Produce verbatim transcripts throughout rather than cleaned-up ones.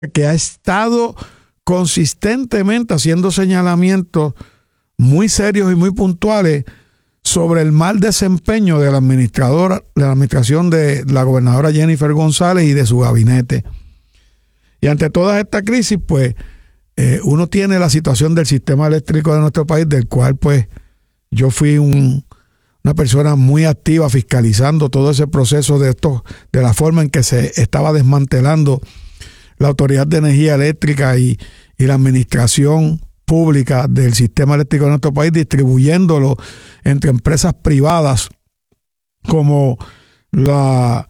que ha estado consistentemente haciendo señalamientos muy serios y muy puntuales sobre el mal desempeño de la administradora, de la administración de la gobernadora Jennifer González y de su gabinete. Y ante toda esta crisis, pues, eh, uno tiene la situación del sistema eléctrico de nuestro país, del cual, pues, yo fui un, una persona muy activa fiscalizando todo ese proceso de esto, de la forma en que se estaba desmantelando la Autoridad de Energía Eléctrica y, y la administración pública del sistema eléctrico de nuestro país, distribuyéndolo entre empresas privadas como la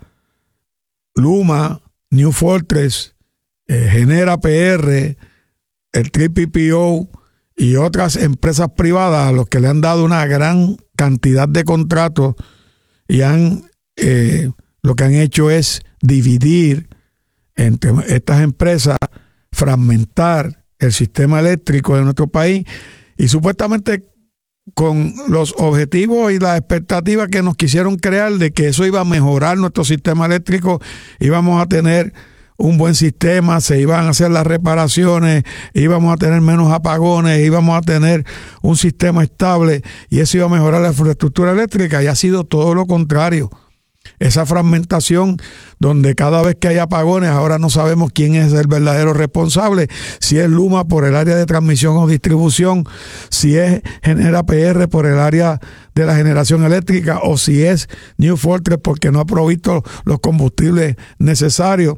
Luma, New Fortress, eh, Genera P R, el Triple P O y otras empresas privadas a los que le han dado una gran cantidad de contratos y han eh, lo que han hecho es dividir entre estas empresas, fragmentar el sistema eléctrico de nuestro país y supuestamente con los objetivos y las expectativas que nos quisieron crear de que eso iba a mejorar nuestro sistema eléctrico, íbamos a tener un buen sistema, se iban a hacer las reparaciones, íbamos a tener menos apagones, íbamos a tener un sistema estable y eso iba a mejorar la infraestructura eléctrica, y ha sido todo lo contrario. Esa fragmentación donde cada vez que hay apagones ahora no sabemos quién es el verdadero responsable, si es Luma por el área de transmisión o distribución, si es Genera P R por el área de la generación eléctrica o si es New Fortress porque no ha provisto los combustibles necesarios,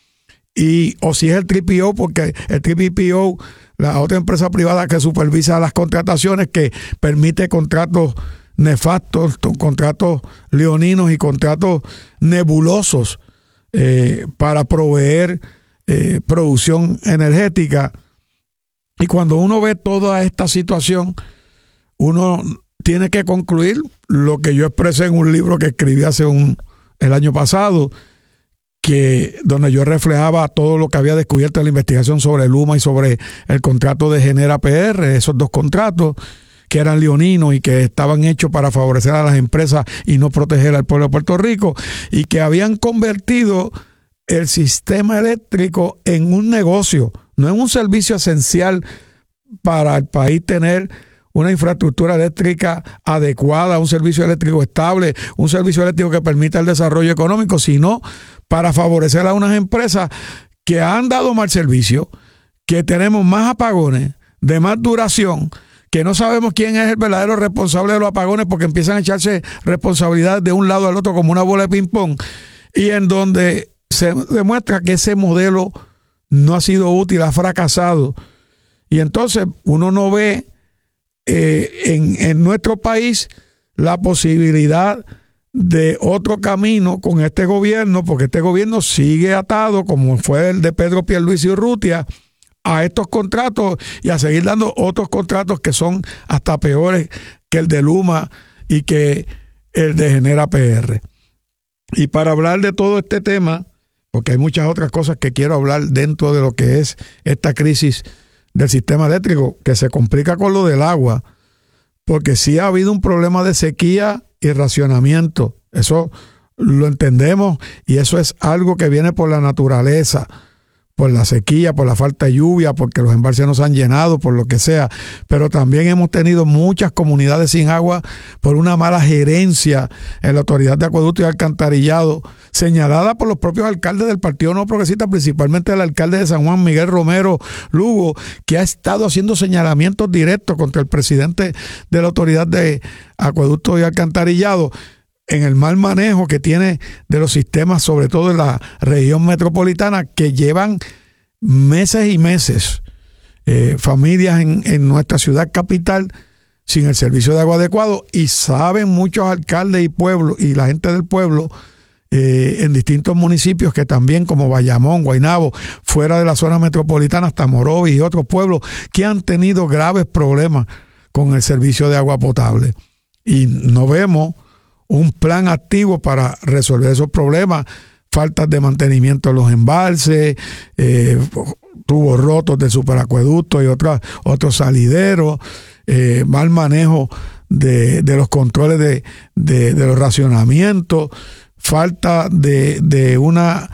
y o si es el Triple P O porque el Triple P O, la otra empresa privada que supervisa las contrataciones, que permite contratos nefastos, contratos leoninos y contratos nebulosos eh, para proveer eh, producción energética. Y cuando uno ve toda esta situación, uno tiene que concluir lo que yo expresé en un libro que escribí hace un el año pasado, que donde yo reflejaba todo lo que había descubierto en la investigación sobre Luma y sobre el contrato de Genera P R, esos dos contratos que eran leoninos y que estaban hechos para favorecer a las empresas y no proteger al pueblo de Puerto Rico, y que habían convertido el sistema eléctrico en un negocio, no en un servicio esencial para el país tener una infraestructura eléctrica adecuada, un servicio eléctrico estable, un servicio eléctrico que permita el desarrollo económico, sino para favorecer a unas empresas que han dado mal servicio, que tenemos más apagones de más duración, que no sabemos quién es el verdadero responsable de los apagones porque empiezan a echarse responsabilidades de un lado al otro como una bola de ping-pong, y en donde se demuestra que ese modelo no ha sido útil, ha fracasado. Y entonces uno no ve eh, en, en nuestro país la posibilidad de otro camino con este gobierno, porque este gobierno sigue atado, como fue el de Pedro Pierluisi Urrutia, a estos contratos y a seguir dando otros contratos que son hasta peores que el de Luma y que el de Genera P R. Y para hablar de todo este tema, porque hay muchas otras cosas que quiero hablar dentro de lo que es esta crisis del sistema eléctrico, que se complica con lo del agua, porque sí ha habido un problema de sequía y racionamiento. Eso lo entendemos y eso es algo que viene por la naturaleza, por la sequía, por la falta de lluvia, porque los embalses no se han llenado, por lo que sea. Pero también hemos tenido muchas comunidades sin agua por una mala gerencia en la Autoridad de Acueducto y Alcantarillado, señalada por los propios alcaldes del Partido No Progresista, principalmente el alcalde de San Juan, Miguel Romero Lugo, que ha estado haciendo señalamientos directos contra el presidente de la Autoridad de Acueducto y Alcantarillado en el mal manejo que tiene de los sistemas, sobre todo en la región metropolitana, que llevan meses y meses, eh, familias en, en nuestra ciudad capital sin el servicio de agua adecuado, y saben muchos alcaldes y pueblos y la gente del pueblo eh, en distintos municipios que también, como Bayamón, Guaynabo, fuera de la zona metropolitana, hasta Morovis y otros pueblos, que han tenido graves problemas con el servicio de agua potable. Y no vemos un plan activo para resolver esos problemas, faltas de mantenimiento de los embalses, eh, tubos rotos de superacueductos y otros otros salideros, eh, mal manejo de, de los controles de, de, de los racionamientos, falta de, de una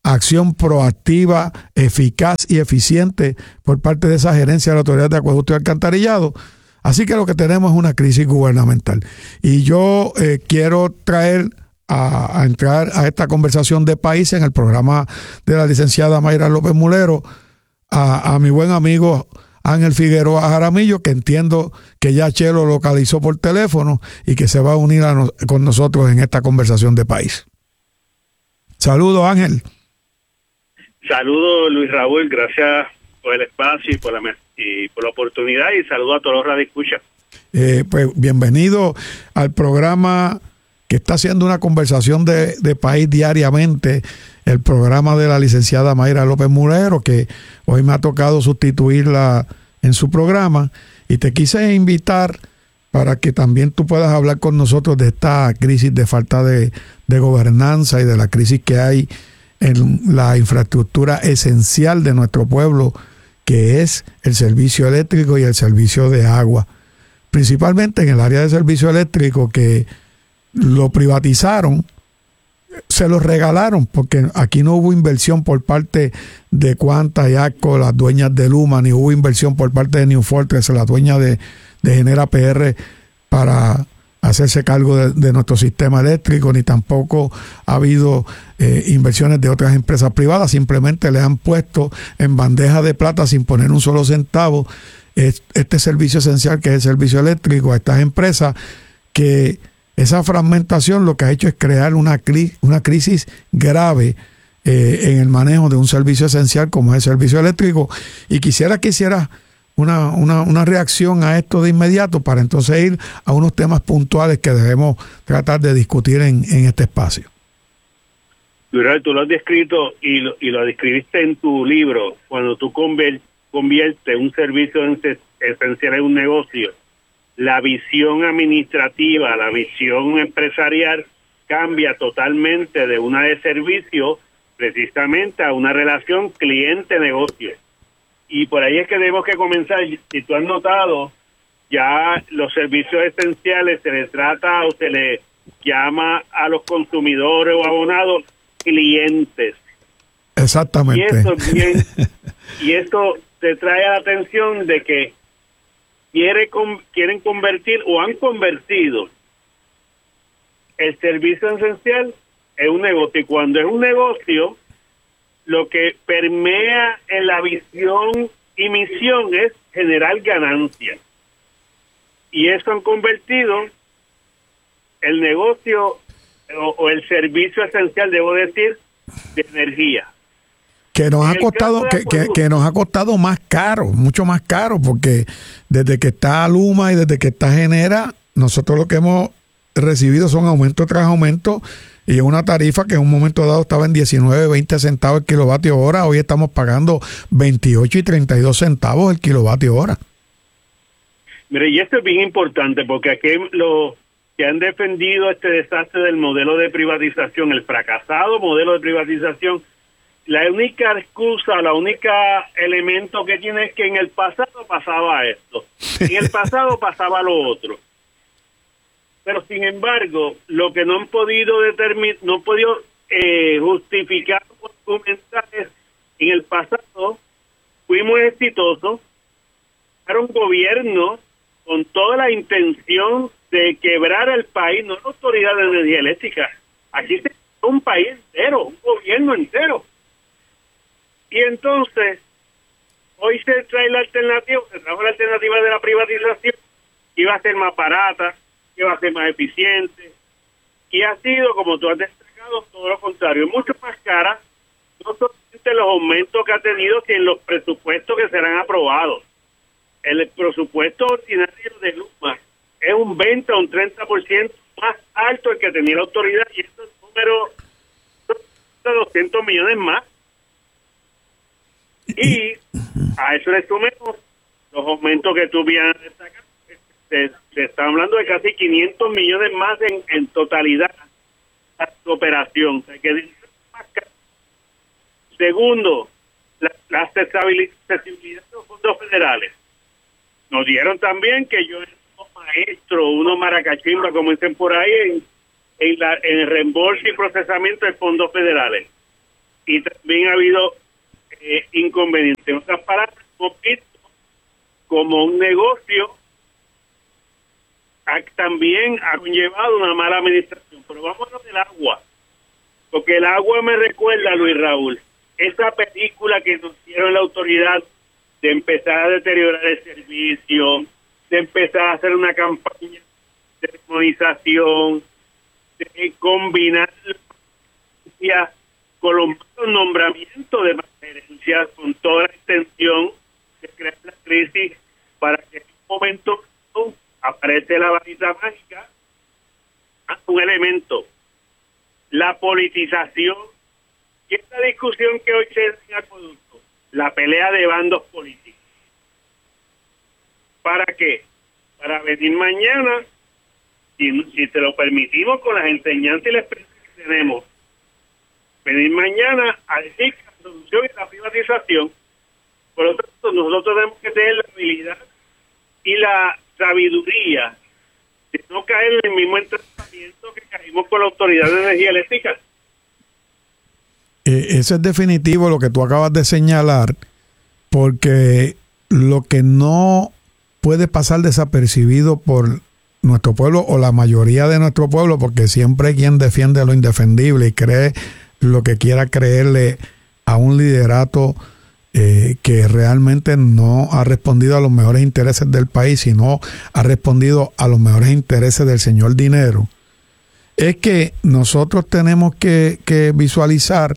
acción proactiva, eficaz y eficiente por parte de esa gerencia de la Autoridad de Acueducto y Alcantarillado. Así que lo que tenemos es una crisis gubernamental. Y yo eh, quiero traer a, a entrar a esta conversación de país en el programa de la licenciada Mayra López Mulero a, a mi buen amigo Ángel Figueroa Jaramillo, que entiendo que ya Chelo localizó por teléfono y que se va a unir a no, con nosotros en esta conversación de país. Saludos, Ángel. Saludos, Luis Raúl, gracias por el espacio y por la, y por la oportunidad, y saludo a todos los radioescuchas. Eh, pues bienvenido al programa que está haciendo una conversación de, de país diariamente, el programa de la licenciada Mayra López Mulero, que hoy me ha tocado sustituirla en su programa, y te quise invitar para que también tú puedas hablar con nosotros de esta crisis de falta de, de gobernanza y de la crisis que hay en la infraestructura esencial de nuestro pueblo, que es el servicio eléctrico y el servicio de agua. Principalmente en el área de servicio eléctrico, que lo privatizaron, se lo regalaron, porque aquí no hubo inversión por parte de Quanta y ATCO, las dueñas de Luma, ni hubo inversión por parte de New Fortress, la dueña de, de Genera P R, para hacerse cargo de, de nuestro sistema eléctrico, ni tampoco ha habido eh, inversiones de otras empresas privadas. Simplemente le han puesto en bandeja de plata, sin poner un solo centavo, este servicio esencial que es el servicio eléctrico a estas empresas, que esa fragmentación lo que ha hecho es crear una, cri una crisis grave eh, en el manejo de un servicio esencial como es el servicio eléctrico. Y quisiera que hiciera una, una, una reacción a esto de inmediato, para entonces ir a unos temas puntuales que debemos tratar de discutir en, en este espacio. Luis, tú lo has descrito y lo, y lo describiste en tu libro. Cuando tú conviertes convierte un servicio esencial en un negocio, la visión administrativa, la visión empresarial cambia totalmente de una de servicio precisamente a una relación cliente-negocio. Y por ahí es que tenemos que comenzar. Si tú has notado, ya los servicios esenciales se les trata o se les llama a los consumidores o abonados clientes. Exactamente. Y esto es bien, y esto te trae a la atención de que quiere quieren convertir o han convertido el servicio esencial en un negocio. Y cuando es un negocio, lo que permea en la visión y misión es generar ganancias. Y eso han convertido el negocio o, o el servicio esencial, debo decir, de energía. Que nos ha costado, que, que, que nos ha costado más caro, mucho más caro, porque desde que está Luma y desde que está Genera, nosotros lo que hemos recibido son aumento tras aumento, y una tarifa que en un momento dado estaba en diecinueve, veinte centavos el kilovatio hora, hoy estamos pagando veintiocho y treinta y dos centavos el kilovatio hora. Mire, y esto es bien importante, porque aquí los que han defendido este desastre del modelo de privatización, el fracasado modelo de privatización, la única excusa, la única elemento que tiene es que en el pasado pasaba esto, en el pasado pasaba lo otro. Pero sin embargo, lo que no han podido determinar, no han podido eh, justificar o argumentar es, en el pasado fuimos exitosos, era un gobierno con toda la intención de quebrar el país, no la Autoridad de Energía Eléctrica, aquí se un país entero, un gobierno entero. Y entonces, hoy se trae la alternativa, se trajo la alternativa de la privatización, que iba a ser más barata, que iba a ser más eficiente, y ha sido, como tú has destacado, todo lo contrario, mucho más cara, no solamente los aumentos que ha tenido, sino los presupuestos que serán aprobados. El presupuesto ordinario de Luma es un veinte o un treinta por ciento más alto el que tenía la autoridad, y estos números son doscientos millones más. Y a eso le sumemos los aumentos que tú bien destacado. Se, se está hablando de casi quinientos millones más en, en totalidad a su operación. O sea, que segundo, la, la accesibilidad de los fondos federales. Nos dieron también que yo era uno maestro, uno maracachimba, como dicen por ahí, en, en, la, en el reembolso y procesamiento de fondos federales. y también ha habido eh, inconvenientes. En otras palabras, hemos visto como un negocio ha, también ha conllevado una mala administración. Pero vámonos del agua, porque el agua me recuerda, Luis Raúl, esa película que nos hicieron la autoridad de empezar a deteriorar el servicio, de empezar a hacer una campaña de demonización, de combinar la con los nombramientos de gerencias con toda la intención de crear la crisis para que en un momento no aparece la varita mágica. Un elemento, la politización, y esta discusión que hoy se da en Acueducto, la pelea de bandos políticos. ¿Para qué? Para venir mañana, si, si te lo permitimos con las enseñanzas y la experiencia que tenemos, venir mañana a decir que la solución es la privatización. Por lo tanto, nosotros tenemos que tener la habilidad y la sabiduría de no caer en el mismo entrenamiento que caímos con la Autoridad de Energía Eléctrica. Eh, eso es definitivo lo que tú acabas de señalar, porque lo que no puede pasar desapercibido por nuestro pueblo o la mayoría de nuestro pueblo, porque siempre hay quien defiende lo indefendible y cree lo que quiera creerle a un liderato eh, que realmente no ha respondido a los mejores intereses del país, sino ha respondido a los mejores intereses del señor dinero, es que nosotros tenemos que, que visualizar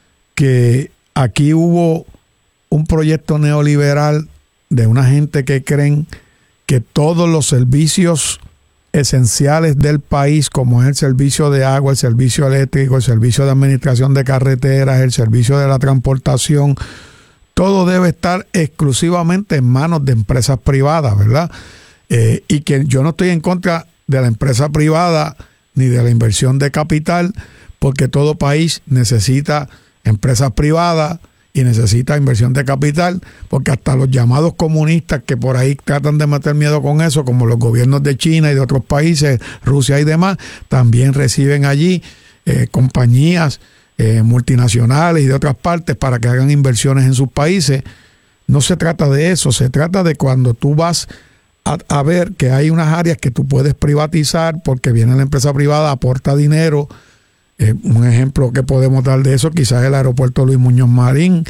que aquí hubo un proyecto neoliberal de una gente que creen que todos los servicios esenciales del país, como es el servicio de agua, el servicio eléctrico, el servicio de administración de carreteras, el servicio de la transportación, todo debe estar exclusivamente en manos de empresas privadas, ¿verdad? Eh, y que yo no estoy en contra de la empresa privada ni de la inversión de capital, porque todo país necesita empresas privadas y necesita inversión de capital, porque hasta los llamados comunistas que por ahí tratan de meter miedo con eso, como los gobiernos de China y de otros países, Rusia y demás, también reciben allí eh, compañías eh, multinacionales y de otras partes para que hagan inversiones en sus países. No se trata de eso, se trata de cuando tú vas a, a ver que hay unas áreas que tú puedes privatizar porque viene la empresa privada, aporta dinero. Eh, un ejemplo que podemos dar de eso quizás es el aeropuerto Luis Muñoz Marín,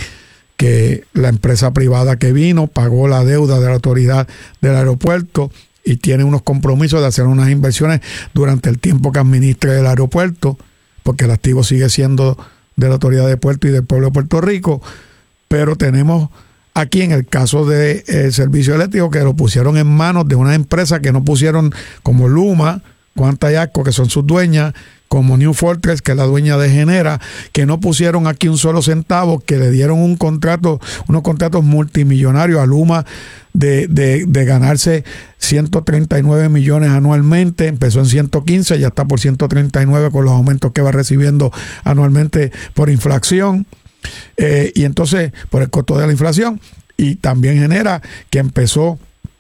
que la empresa privada que vino pagó la deuda de la autoridad del aeropuerto y tiene unos compromisos de hacer unas inversiones durante el tiempo que administre el aeropuerto, porque el activo sigue siendo de la autoridad de puerto y del pueblo de Puerto Rico. Pero tenemos aquí en el caso del servicio eléctrico que lo pusieron en manos de una empresa que no pusieron, como Luma, Cuanta y Asco, que son sus dueñas, como New Fortress, que es la dueña de Genera, que no pusieron aquí un solo centavo, que le dieron un contrato, unos contratos multimillonarios a Luma de, de, de ganarse ciento treinta y nueve millones anualmente. Empezó en ciento quince, ya está por ciento treinta y nueve con los aumentos que va recibiendo anualmente por inflación, eh, y entonces por el costo de la inflación. Y también Genera, que empezó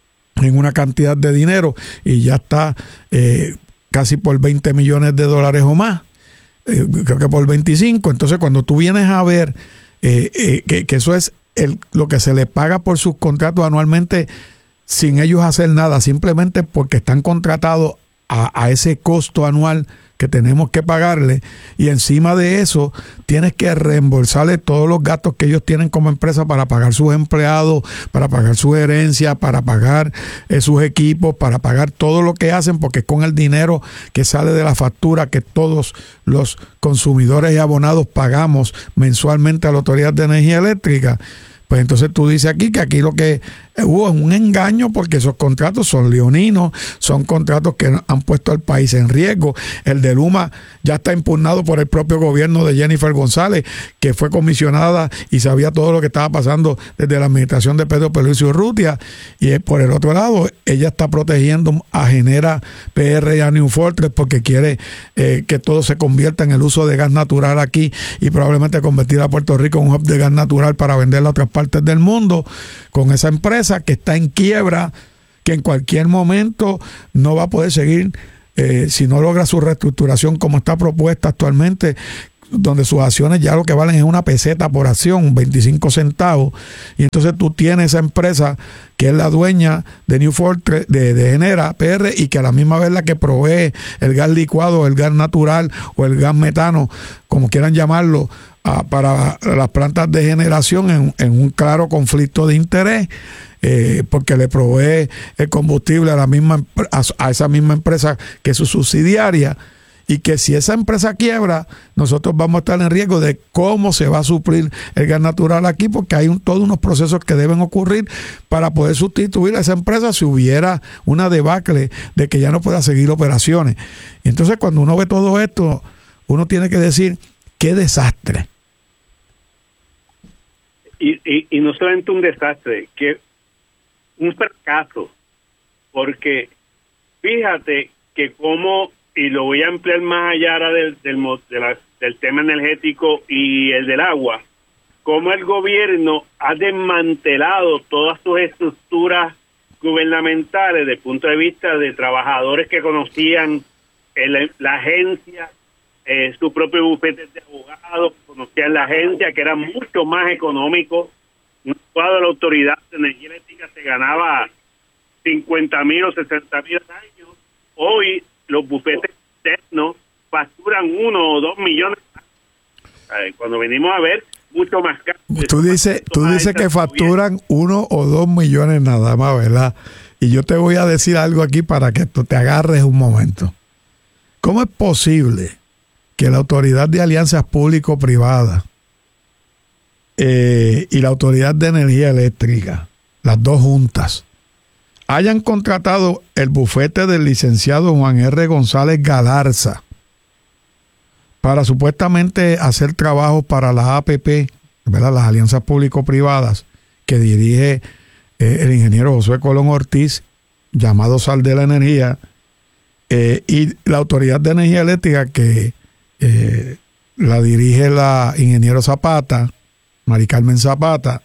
en una cantidad de dinero y ya está eh, casi por veinte millones de dólares o más, eh, creo que por veinticinco. Entonces, cuando tú vienes a ver eh, eh, que, que eso es el, lo que se le paga por sus contratos anualmente sin ellos hacer nada, simplemente porque están contratados a, a ese costo anual que tenemos que pagarle, y encima de eso tienes que reembolsarle todos los gastos que ellos tienen como empresa para pagar sus empleados, para pagar su herencia, para pagar eh, sus equipos, para pagar todo lo que hacen, porque es con el dinero que sale de la factura que todos los consumidores y abonados pagamos mensualmente a la Autoridad de Energía Eléctrica. Pues entonces tú dices aquí que aquí lo que hubo es un engaño, porque esos contratos son leoninos, son contratos que han puesto al país en riesgo. El de Luma ya está impugnado por el propio gobierno de Jennifer González, que fue comisionada y sabía todo lo que estaba pasando desde la administración de Pedro Pierluisi Urrutia. Y por el otro lado, ella está protegiendo a Genera P R y a New Fortress porque quiere eh, que todo se convierta en el uso de gas natural aquí y probablemente convertir a Puerto Rico en un hub de gas natural para venderlo a otras partes del mundo, con esa empresa que está en quiebra, que en cualquier momento no va a poder seguir, eh, si no logra su reestructuración como está propuesta actualmente, donde sus acciones ya lo que valen es una peseta por acción, veinticinco centavos, y entonces tú tienes esa empresa que es la dueña de New Fortress, de, de Genera P R, y que a la misma vez la que provee el gas licuado, el gas natural o el gas metano, como quieran llamarlo, a, para las plantas de generación en, en un claro conflicto de interés. Eh, porque le provee el combustible a la misma a, a esa misma empresa que es su subsidiaria, y que si esa empresa quiebra, nosotros vamos a estar en riesgo de cómo se va a suplir el gas natural aquí, porque hay un, todos unos procesos que deben ocurrir para poder sustituir a esa empresa si hubiera una debacle de que ya no pueda seguir operaciones. Entonces, cuando uno ve todo esto, uno tiene que decir, qué desastre. Y, y, y no solamente un desastre, que un fracaso, porque fíjate que como, y lo voy a ampliar más allá ahora del, del, de la, del tema energético y el del agua, como el gobierno ha desmantelado todas sus estructuras gubernamentales desde el punto de vista de trabajadores que conocían el, la agencia, eh, su propio bufete de abogados, conocían la agencia, que era mucho más económico. Un abogado de la Autoridad de Energía Eléctrica se ganaba cincuenta mil o sesenta mil años. Hoy los bufetes externos facturan uno o dos millones. Cuando venimos a ver, mucho más caro. Tú dices, tú dices que facturan uno o dos millones nada más, ¿verdad? Y yo te voy a decir algo aquí para que tú te agarres un momento. ¿Cómo es posible que la Autoridad de Alianzas Público-Privadas Eh, y la Autoridad de Energía Eléctrica, las dos juntas, hayan contratado el bufete del licenciado Juan R. González Galarza para supuestamente hacer trabajos para las A P P, ¿verdad? Las alianzas público-privadas, que dirige eh, el ingeniero Josué Colón Ortiz, llamado Sal de la Energía, eh, y la Autoridad de Energía Eléctrica, que eh, la dirige la ingeniero Zapata, Mari Carmen Zapata,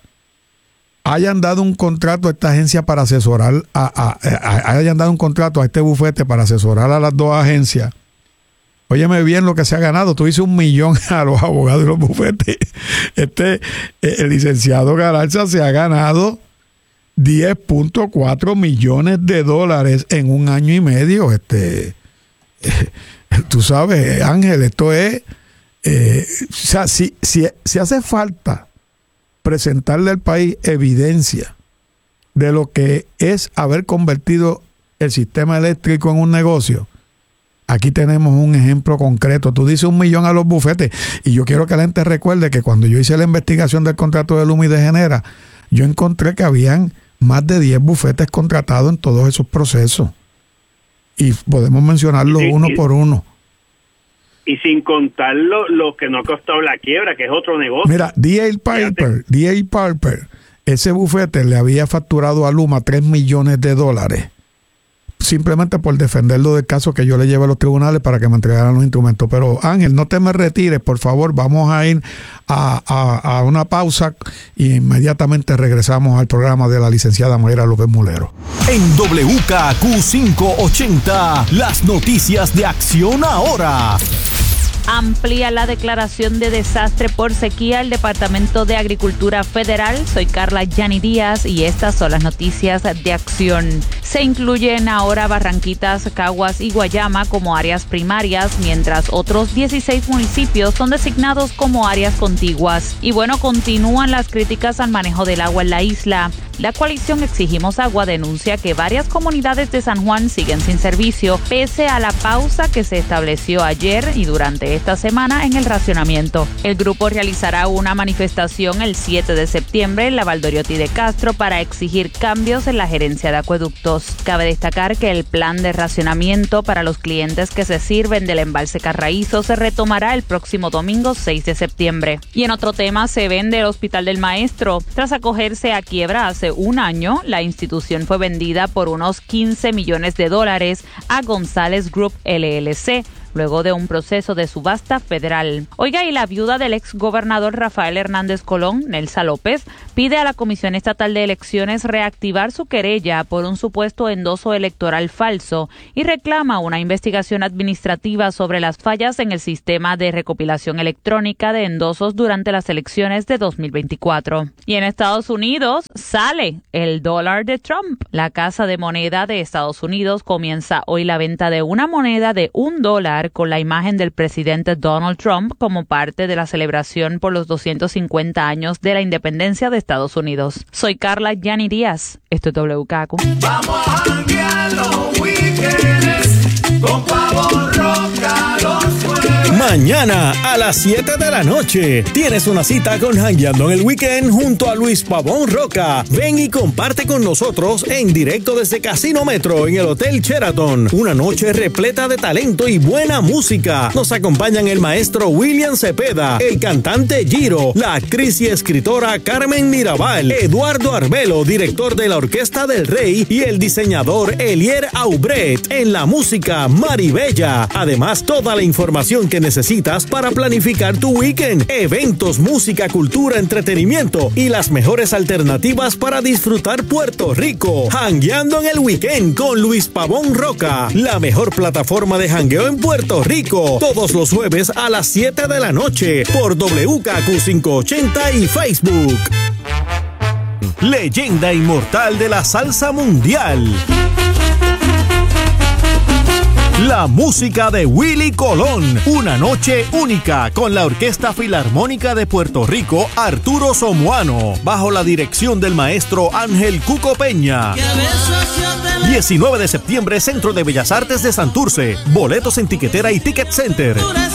hayan dado un contrato a esta agencia para asesorar, a, a, a, hayan dado un contrato a este bufete para asesorar a las dos agencias. Óyeme bien lo que se ha ganado. Tú dices un millón a los abogados y los bufetes. Este, el licenciado Galarza se ha ganado diez punto cuatro millones de dólares en un año y medio. Este, eh, tú sabes, Ángel, esto es, eh, o sea, si, si, si hace falta presentarle al país evidencia de lo que es haber convertido el sistema eléctrico en un negocio, aquí tenemos un ejemplo concreto. Tú dices un millón a los bufetes, y yo quiero que la gente recuerde que cuando yo hice la investigación del contrato de Luma y de Genera, yo encontré que habían más de diez bufetes contratados en todos esos procesos, y podemos mencionarlos sí, uno sí. por uno. Y sin contar lo, lo que no ha costado la quiebra, que es otro negocio. Mira, D A. Piper, D A. Piper, ese bufete le había facturado a Luma tres millones de dólares, simplemente por defenderlo del caso que yo le llevé a los tribunales para que me entregaran los instrumentos. Pero Ángel, no te me retires, por favor, vamos a ir a, a, a una pausa y inmediatamente regresamos al programa de la licenciada Mayra López Mulero. En W K Q quinientos ochenta, las noticias de Acción Ahora. Amplía la declaración de desastre por sequía el Departamento de Agricultura Federal. Soy Carla Yani Díaz y estas son las noticias de Acción. Se incluyen ahora Barranquitas, Caguas y Guayama como áreas primarias, mientras otros dieciséis municipios son designados como áreas contiguas. Y bueno, continúan las críticas al manejo del agua en la isla. La coalición Exigimos Agua denuncia que varias comunidades de San Juan siguen sin servicio, pese a la pausa que se estableció ayer y durante esta semana en el racionamiento. El grupo realizará una manifestación el siete de septiembre en la Valdoriotti de Castro para exigir cambios en la gerencia de acueductos. Cabe destacar que el plan de racionamiento para los clientes que se sirven del embalse Carraízo se retomará el próximo domingo seis de septiembre. Y en otro tema, se vende el Hospital del Maestro. Tras acogerse a quiebra hace un año, la institución fue vendida por unos quince millones de dólares a González Group L L C, luego de un proceso de subasta federal. Oiga, y la viuda del exgobernador Rafael Hernández Colón, Nelsa López, pide a la Comisión Estatal de Elecciones reactivar su querella por un supuesto endoso electoral falso y reclama una investigación administrativa sobre las fallas en el sistema de recopilación electrónica de endosos durante las elecciones de dos mil veinticuatro. Y en Estados Unidos sale el dólar de Trump. La Casa de Moneda de Estados Unidos comienza hoy la venta de una moneda de un dólar con la imagen del presidente Donald Trump como parte de la celebración por los doscientos cincuenta años de la independencia de Estados Unidos. Soy Carla Yanni Díaz. Esto es W K Q. Vamos a janguear los weekends con Pavón Roca los jueves. Mañana a las siete de la noche tienes una cita con Jangueando en el Weekend junto a Luis Pavón Roca. Ven y comparte con nosotros en directo desde Casino Metro en el Hotel Sheraton. Una noche repleta de talento y buena música. Nos acompañan el maestro William Cepeda, el cantante Giro, la actriz y escritora Carmen Mirabal, Eduardo Arbelo, director de la Orquesta del Rey, y el diseñador Elier Aubret. En la música, Maribella. Además, toda la información que necesitas para planificar tu weekend, eventos, música, cultura, entretenimiento y las mejores alternativas para disfrutar Puerto Rico. Jangueando en el Weekend con Luis Pavón Roca, la mejor plataforma de jangueo en Puerto Rico. Todos los jueves a las siete de la noche por W K Q quinientos ochenta y Facebook. Leyenda inmortal de la salsa mundial. La música de Willie Colón. Una noche única con la Orquesta Filarmónica de Puerto Rico, Arturo Somoano, bajo la dirección del maestro Ángel Cuco Peña. diecinueve de septiembre, Centro de Bellas Artes de Santurce. Boletos en Tiquetera y Ticket Center.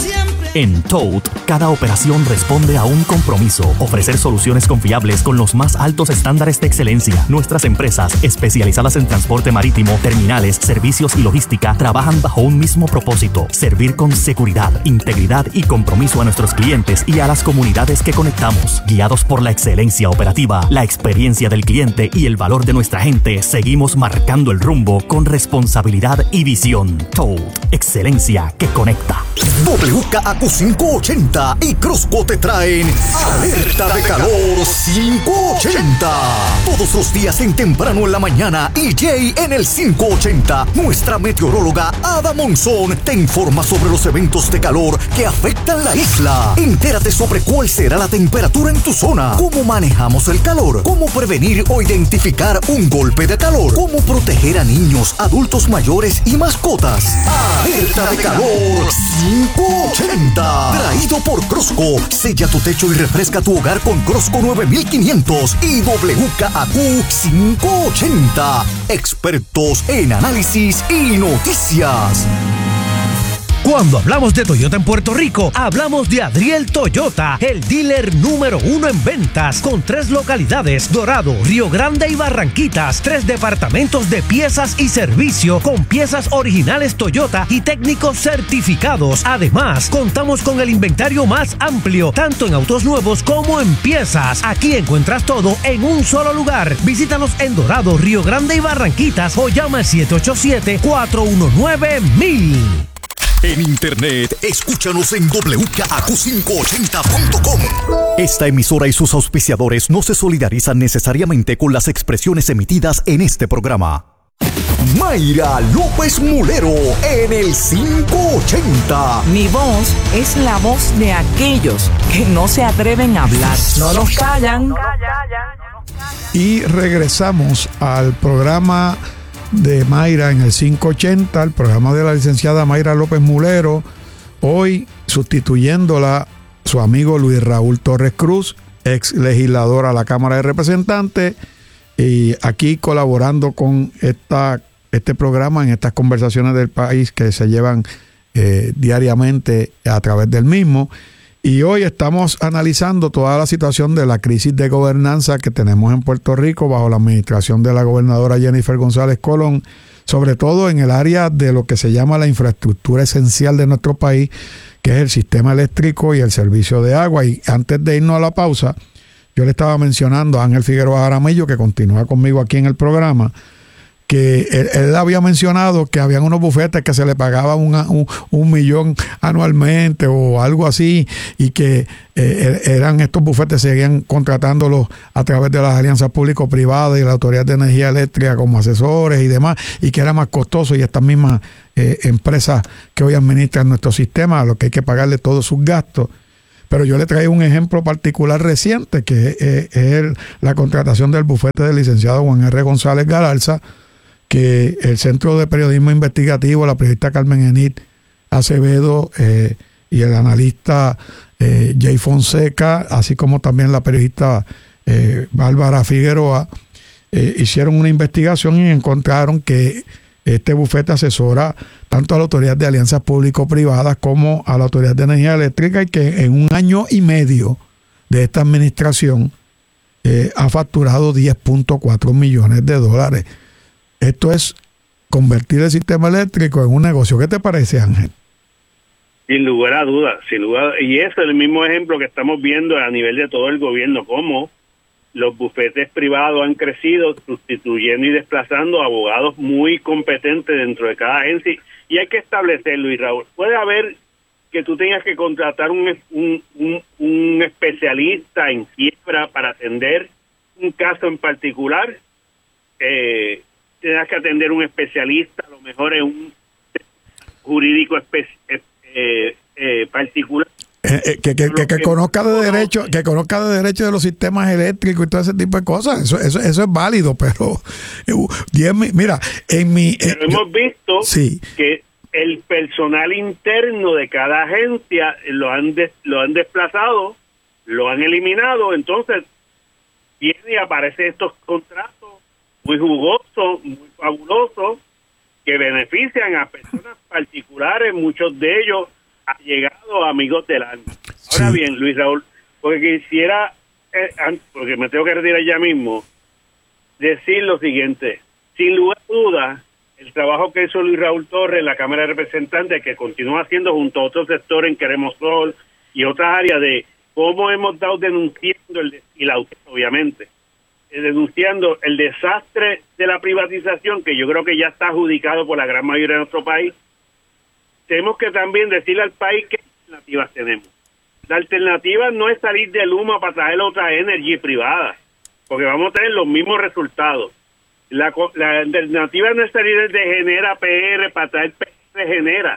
En Toad, cada operación responde a un compromiso: ofrecer soluciones confiables con los más altos estándares de excelencia. Nuestras empresas, especializadas en transporte marítimo, terminales, servicios y logística, trabajan bajo un mismo propósito: servir con seguridad, integridad y compromiso a nuestros clientes y a las comunidades que conectamos. Guiados por la excelencia operativa, la experiencia del cliente y el valor de nuestra gente, seguimos marcando el rumbo con responsabilidad y visión. Toad, excelencia que conecta. W K A Q quinientos ochenta y Crosco te traen Alerta de Calor quinientos ochenta. Todos los días en temprano en la mañana, E J en el quinientos ochenta. Nuestra meteoróloga Ada Monzón te informa sobre los eventos de calor que afectan la isla. Entérate sobre cuál será la temperatura en tu zona, cómo manejamos el calor, cómo prevenir o identificar un golpe de calor, cómo proteger a niños, adultos mayores y mascotas. Alerta de Calor quinientos ochenta. Traído por Crosco. Sella tu techo y refresca tu hogar con Crosco nueve mil quinientos y W K A Q quinientos ochenta. Expertos en análisis y noticias. Cuando hablamos de Toyota en Puerto Rico, hablamos de Adriel Toyota, el dealer número uno en ventas, con tres localidades: Dorado, Río Grande y Barranquitas. Tres departamentos de piezas y servicio con piezas originales Toyota y técnicos certificados. Además, contamos con el inventario más amplio, tanto en autos nuevos como en piezas. Aquí encuentras todo en un solo lugar. Visítanos en Dorado, Río Grande y Barranquitas o llama al siete ocho siete, cuatro uno nueve, mil. En internet, escúchanos en W K A Q quinientos ochenta punto com. Esta emisora y sus auspiciadores no se solidarizan necesariamente con las expresiones emitidas en este programa. Mayra López Mulero en el quinientos ochenta. Mi voz es la voz de aquellos que no se atreven a hablar. No nos callan. Y regresamos al programa de Mayra en el quinientos ochenta, el programa de la licenciada Mayra López Mulero, hoy sustituyéndola su amigo Luis Raúl Torres Cruz, ex legislador a la Cámara de Representantes, y aquí colaborando con esta, este programa en estas conversaciones del país que se llevan eh, diariamente a través del mismo. Y hoy estamos analizando toda la situación de la crisis de gobernanza que tenemos en Puerto Rico bajo la administración de la gobernadora Jennifer González Colón, sobre todo en el área de lo que se llama la infraestructura esencial de nuestro país, que es el sistema eléctrico y el servicio de agua. Y antes de irnos a la pausa, yo le estaba mencionando a Ángel Figueroa Jaramillo, que continúa conmigo aquí en el programa, que él, él había mencionado que habían unos bufetes que se le pagaba una, un, un millón anualmente o algo así, y que eh, eran estos bufetes, seguían contratándolos a través de las alianzas público-privadas y la Autoridad de Energía Eléctrica como asesores y demás, y que era más costoso, y estas mismas eh, empresas que hoy administran nuestro sistema, a lo que hay que pagarle todos sus gastos. Pero yo le traigo un ejemplo particular reciente, que es, es el, la contratación del bufete del licenciado Juan R. González Galarza, que el Centro de Periodismo Investigativo, la periodista Carmen Enid Acevedo eh, y el analista eh, Jay Fonseca, así como también la periodista eh, Bárbara Figueroa, eh, hicieron una investigación y encontraron que este bufete asesora tanto a la Autoridad de Alianzas Público-Privadas como a la Autoridad de Energía Eléctrica, y que en un año y medio de esta administración eh, ha facturado diez punto cuatro millones de dólares. Esto es convertir el sistema eléctrico en un negocio. ¿Qué te parece, Ángel? Sin lugar a dudas, sin lugar, y ese es el mismo ejemplo que estamos viendo a nivel de todo el gobierno, cómo los bufetes privados han crecido, sustituyendo y desplazando a abogados muy competentes dentro de cada agencia, y hay que establecerlo. Y Raúl, puede haber que tú tengas que contratar un, un, un, un especialista en quiebra para atender un caso en particular, eh, tengas que atender un especialista, a lo mejor en un jurídico espe eh, eh, particular. Eh, eh, que, que, que, que conozca de derecho, que conozca de derecho de los sistemas eléctricos y todo ese tipo de cosas. Eso, eso, eso es válido, pero diez, mira, en mi. Pero eh, hemos yo, visto sí. que el personal interno de cada agencia lo han des, lo han desplazado, lo han eliminado, entonces viene y aparecen estos contratos muy jugosos, muy fabulosos, que benefician a personas particulares, muchos de ellos allegados, amigos del alma. Ahora sí. Bien, Luis Raúl, porque quisiera, eh, porque me tengo que retirar ya mismo, decir lo siguiente: sin lugar a dudas, el trabajo que hizo Luis Raúl Torres en la Cámara de Representantes, que continúa haciendo junto a otros sectores en Queremos Sol y otras áreas, de cómo hemos dado denunciando, el, y la obviamente, denunciando el desastre de la privatización, que yo creo que ya está adjudicado por la gran mayoría de nuestro país. Tenemos que también decirle al país qué alternativas tenemos. La alternativa no es salir de Luma para traer otra energía privada, porque vamos a tener los mismos resultados. La, la alternativa no es salir de Genera P R para traer P R Genera.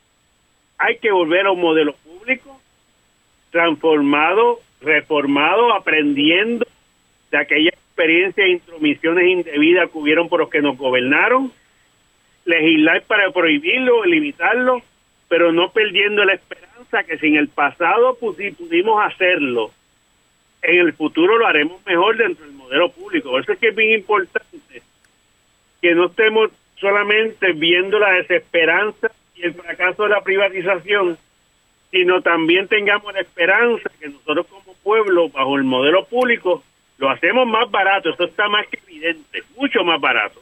Hay que volver a un modelo público transformado, reformado, aprendiendo de aquella experiencia e intromisiones indebidas que hubieron por los que nos gobernaron, legislar para prohibirlo, limitarlo, pero no perdiendo la esperanza que si en el pasado pudimos hacerlo, en el futuro lo haremos mejor dentro del modelo público. Por eso es que es bien importante que no estemos solamente viendo la desesperanza y el fracaso de la privatización, sino también tengamos la esperanza que nosotros como pueblo, bajo el modelo público, lo hacemos más barato. Eso está más que evidente, mucho más barato.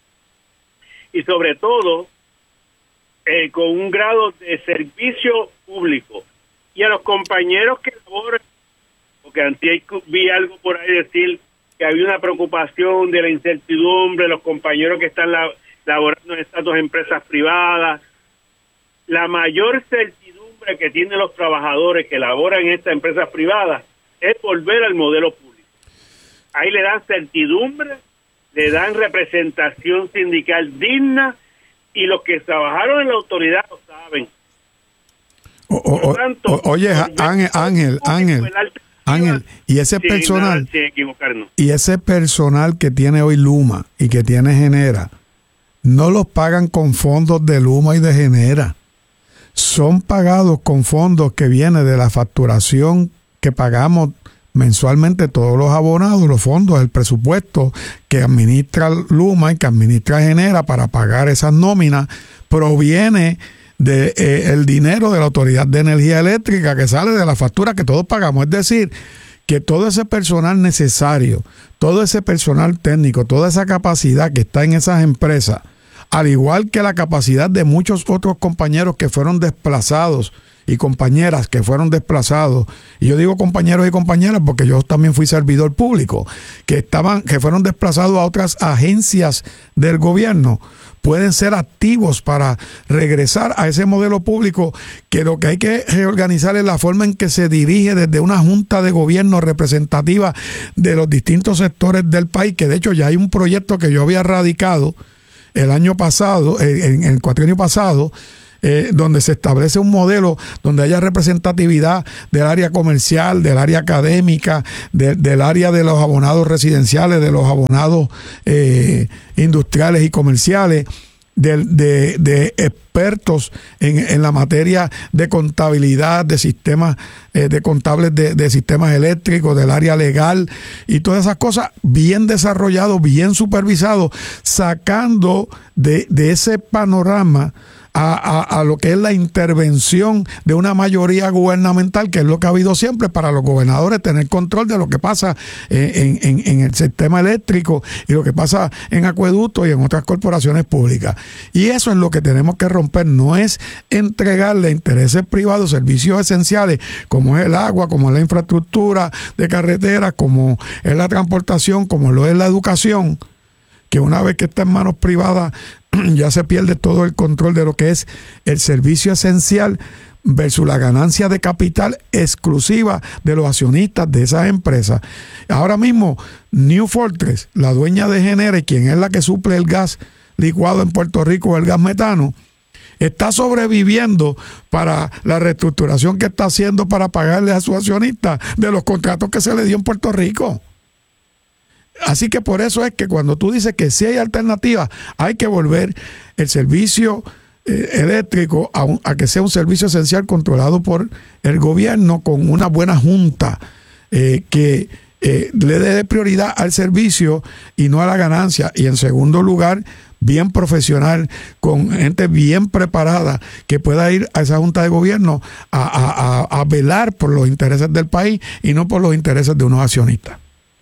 Y sobre todo, eh, con un grado de servicio público. Y a los compañeros que laboran, porque antes vi algo por ahí decir que había una preocupación de la incertidumbre, los compañeros que están la, laborando en estas dos empresas privadas. La mayor certidumbre que tienen los trabajadores que laboran en estas empresas privadas es volver al modelo público. Ahí le dan certidumbre, le dan representación sindical digna, y los que trabajaron en la autoridad lo saben. O, o, tanto, o, oye, Ángel, Ángel, Ángel, Ángel, y ese sin personal, nada, sin equivocarnos. Y ese personal que tiene hoy Luma y que tiene Genera, no los pagan con fondos de Luma y de Genera. Son pagados con fondos que vienen de la facturación que pagamos mensualmente todos los abonados, los fondos, el presupuesto que administra Luma y que administra Genera para pagar esas nóminas, proviene de eh, el dinero de la Autoridad de Energía Eléctrica, que sale de la factura que todos pagamos. Es decir, que todo ese personal necesario, todo ese personal técnico, toda esa capacidad que está en esas empresas, al igual que la capacidad de muchos otros compañeros que fueron desplazados y compañeras que fueron desplazados, y yo digo compañeros y compañeras porque yo también fui servidor público, que estaban, que fueron desplazados a otras agencias del gobierno, pueden ser activos para regresar a ese modelo público, que lo que hay que reorganizar es la forma en que se dirige desde una junta de gobierno representativa de los distintos sectores del país, que de hecho ya hay un proyecto que yo había radicado el año pasado, en el cuatrienio pasado, Eh, donde se establece un modelo donde haya representatividad del área comercial, del área académica, de, del área de los abonados residenciales, de los abonados eh, industriales y comerciales, de, de, de expertos en, en la materia de contabilidad, de sistemas, eh, de contables de, de sistemas eléctricos, del área legal y todas esas cosas bien desarrollados, bien supervisados, sacando de, de ese panorama A, a, a lo que es la intervención de una mayoría gubernamental, que es lo que ha habido siempre para los gobernadores, tener control de lo que pasa en, en, en el sistema eléctrico y lo que pasa en acueductos y en otras corporaciones públicas. Y eso es lo que tenemos que romper, no es entregarle a intereses privados servicios esenciales como es el agua, como es la infraestructura de carreteras, como es la transportación, como lo es la educación, que una vez que está en manos privadas ya se pierde todo el control de lo que es el servicio esencial versus la ganancia de capital exclusiva de los accionistas de esas empresas. Ahora mismo, New Fortress, la dueña de Genera, quien es la que suple el gas licuado en Puerto Rico, el gas metano, está sobreviviendo para la reestructuración que está haciendo para pagarle a sus accionistas de los contratos que se le dio en Puerto Rico. Así que por eso es que cuando tú dices que sí hay alternativas, hay que volver el servicio eh, eléctrico a, un, a que sea un servicio esencial controlado por el gobierno con una buena junta eh, que eh, le dé prioridad al servicio y no a la ganancia. Y en segundo lugar, bien profesional, con gente bien preparada que pueda ir a esa junta de gobierno a, a, a, a velar por los intereses del país y no por los intereses de unos accionistas.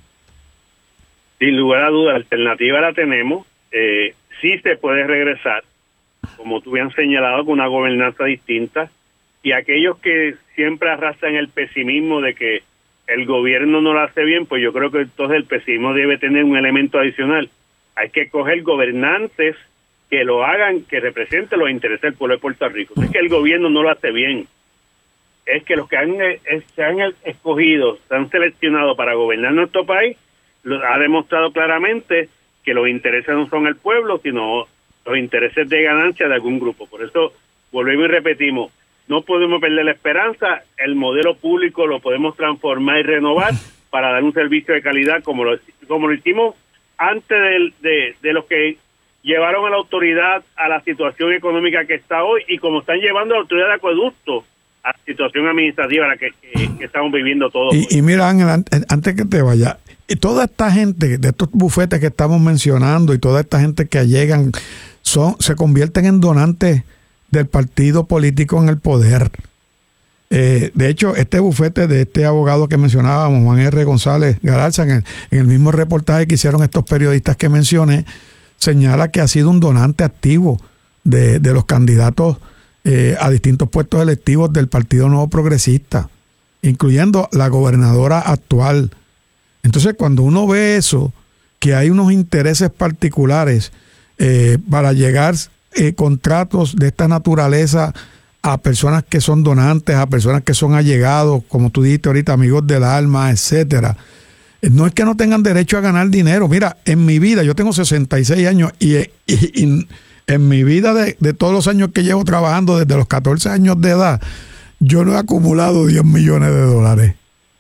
Sin lugar a dudas, la alternativa la tenemos. Eh, sí se puede regresar, como tú bien señalado, con una gobernanza distinta. Y aquellos que siempre arrastran el pesimismo de que el gobierno no lo hace bien, pues yo creo que entonces el pesimismo debe tener un elemento adicional. Hay que coger gobernantes que lo hagan, que representen los intereses del pueblo de Puerto Rico. No es que el gobierno no lo hace bien, es que los que han, es, se han escogido, se han seleccionado para gobernar nuestro país, ha demostrado claramente que los intereses no son el pueblo, sino los intereses de ganancia de algún grupo. Por eso volvemos y repetimos, no podemos perder la esperanza, el modelo público lo podemos transformar y renovar para dar un servicio de calidad como lo, como lo hicimos antes de, de, de los que llevaron a la autoridad a la situación económica que está hoy y como están llevando a la autoridad de acueducto a la situación administrativa a la que, que, que estamos viviendo todos. Y, y mira, Ángel, antes que te vaya, y toda esta gente de estos bufetes que estamos mencionando y toda esta gente que llegan son se convierten en donantes del partido político en el poder. Eh, de hecho, este bufete de este abogado que mencionábamos, Juan R. González Galarza, en el, en el mismo reportaje que hicieron estos periodistas que mencioné, señala que ha sido un donante activo de, de los candidatos eh, a distintos puestos electivos del Partido Nuevo Progresista, incluyendo la gobernadora actual. Entonces, cuando uno ve eso, que hay unos intereses particulares eh, para llegar eh, contratos de esta naturaleza a personas que son donantes, a personas que son allegados, como tú dijiste ahorita, amigos del alma, etcétera. No es que no tengan derecho a ganar dinero. Mira, en mi vida, yo tengo sesenta y seis años y, y, y en mi vida de, de todos los años que llevo trabajando, desde los catorce años de edad, yo no he acumulado diez millones de dólares.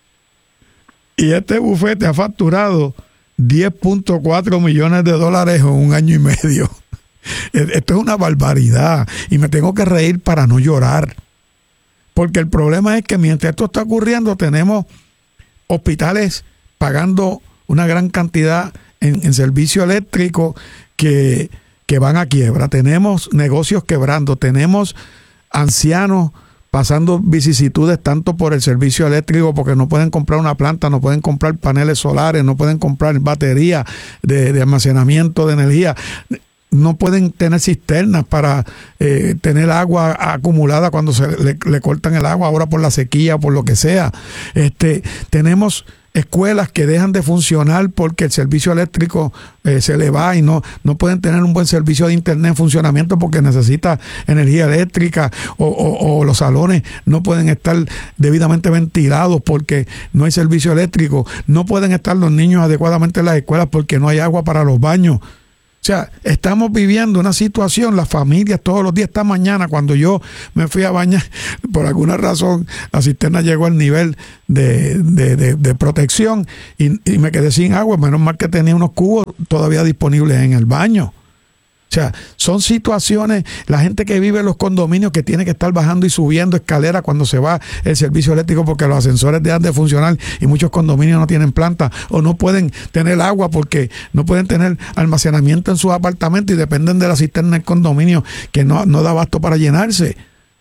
Y este bufete ha facturado diez punto cuatro millones de dólares en un año y medio. Esto es una barbaridad y me tengo que reír para no llorar. Porque el problema es que mientras esto está ocurriendo tenemos hospitales pagando una gran cantidad en, en servicio eléctrico que, que van a quiebra. Tenemos negocios quebrando, tenemos ancianos pasando vicisitudes tanto por el servicio eléctrico porque no pueden comprar una planta, no pueden comprar paneles solares, no pueden comprar baterías de, de almacenamiento de energía. no pueden tener cisternas para eh, tener agua acumulada cuando se le, le cortan el agua, ahora por la sequía, por lo que sea. Este, tenemos escuelas que dejan de funcionar porque el servicio eléctrico eh, se le va y no, no pueden tener un buen servicio de internet en funcionamiento porque necesita energía eléctrica, o, o, o los salones no pueden estar debidamente ventilados porque no hay servicio eléctrico, no pueden estar los niños adecuadamente en las escuelas porque no hay agua para los baños. O sea, estamos viviendo una situación, las familias todos los días. Esta mañana cuando yo me fui a bañar, por alguna razón la cisterna llegó al nivel de, de, de, de protección y, y me quedé sin agua, menos mal que tenía unos cubos todavía disponibles en el baño. O sea, son situaciones, la gente que vive en los condominios que tiene que estar bajando y subiendo escaleras cuando se va el servicio eléctrico porque los ascensores dejan de funcionar y muchos condominios no tienen planta o no pueden tener agua porque no pueden tener almacenamiento en sus apartamentos y dependen de la cisterna del condominio que no, no da abasto para llenarse.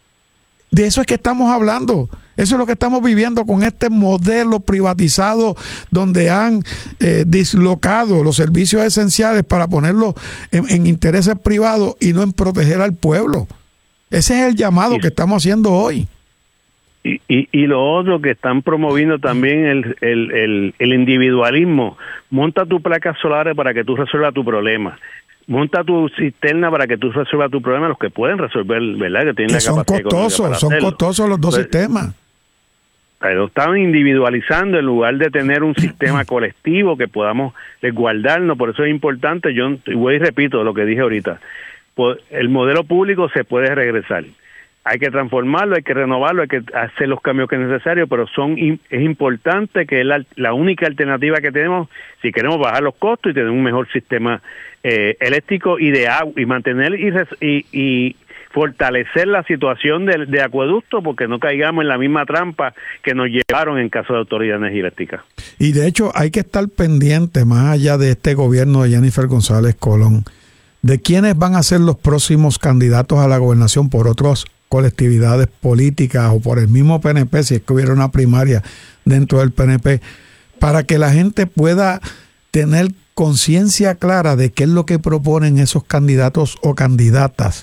De eso es que estamos hablando. Eso es lo que estamos viviendo con este modelo privatizado donde han eh, dislocado los servicios esenciales para ponerlos en, en intereses privados y no en proteger al pueblo. Ese es el llamado que estamos haciendo hoy. Y, y, y lo otro que están promoviendo también el, el, el, el individualismo. Monta tu placas solares para que tú resuelvas tu problema. Monta tu cisterna para que tú resuelvas tu problema, los que pueden resolver, ¿verdad? Que tienen la son capacidad costosos, para son hacerlo. costosos los dos Pues, sistemas. Pero están individualizando en lugar de tener un sistema colectivo que podamos resguardarnos. Por eso es importante, yo voy y repito lo que dije ahorita, pues, el modelo público se puede regresar. Hay que transformarlo, hay que renovarlo, hay que hacer los cambios que es necesario, pero son es importante que es la, la única alternativa que tenemos si queremos bajar los costos y tener un mejor sistema eh, eléctrico y de agua y mantener y, y, y fortalecer la situación de, de acueducto, porque no caigamos en la misma trampa que nos llevaron en caso de Autoridad de Energía Eléctrica. Y de hecho hay que estar pendiente, más allá de este gobierno de Jennifer González Colón, de quiénes van a ser los próximos candidatos a la gobernación por otras colectividades políticas o por el mismo P N P, si es que hubiera una primaria dentro del P N P, para que la gente pueda tener conciencia clara de qué es lo que proponen esos candidatos o candidatas